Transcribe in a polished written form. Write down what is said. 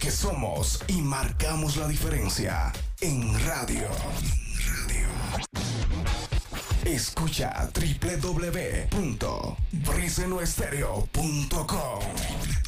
porque somos y marcamos la diferencia en radio. Escucha www.brisenoestereo.com.